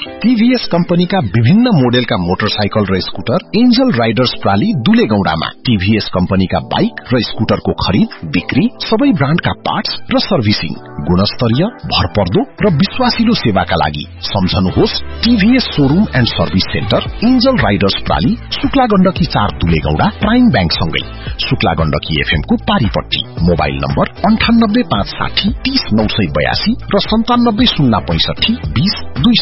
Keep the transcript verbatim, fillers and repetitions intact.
टीभीएस कम्पनीका विभिन्न मोडेलका मोटरसाइकल र स्कुटर एन्जल राइडर्स प्राली दुलेगौडामा। टीभीएस कम्पनीका बाइक र स्कुटरको खरिद बिक्री, सबै ब्रान्डका पार्ट्स र सर्भिसिङ, गुणस्तरीय, भरपर्दो र विश्वासिलो सेवाका लागि सम्झनुहोस् TVS showroom and service centre angel Riders प्राली, Shukla Gandaki चार दुलेगौडा, प्राइम बैंक सँगै शुक्ला गण्डकी एफएम को पारीपट्टी। मोबाइल नम्बर अन्ठानब्बे पाँच साठी तीस नौ सय बयासी र सन्तानब्बे शून्य पैंसठी बीस